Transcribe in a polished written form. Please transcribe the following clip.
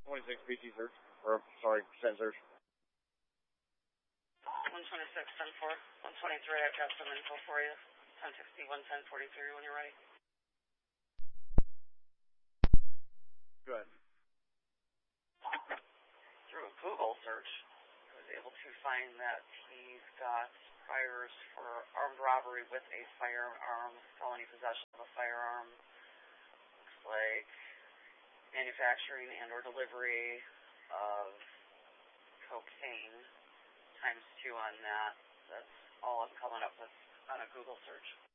126 PT search. Or, sorry, sensors. 126, 10-4. 123, I've got some info for you. 1061, 1043 when you're ready. Good. Through a Google search, I was able to find that he's got priors for armed robbery with a firearm, felony possession of a firearm. Looks like manufacturing and or delivery of cocaine ×2 on that. That's all I'm coming up with on a Google search.